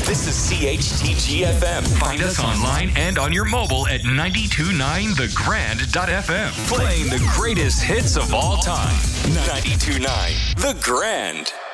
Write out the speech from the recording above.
This is CHTG-FM. Find us online and on your mobile at 929thegrand.fm. Playing the greatest hits of all time. 92.9 The Grand.